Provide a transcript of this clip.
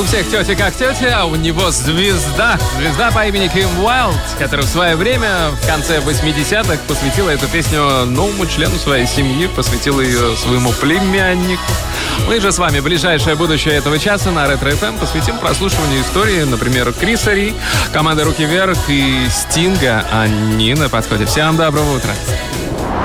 У всех тетя как тетя, а у него звезда. Звезда по имени Ким Уайлд, которая в свое время, в конце 80-х, посвятила эту песню новому члену своей семьи, посвятила ее своему племяннику. Мы же с вами ближайшее будущее этого часа на Ретро-ФМ посвятим прослушиванию истории, например, Криса Ри, команды «Руки вверх» и Стинга. А Нина подходит. Всем доброго утра.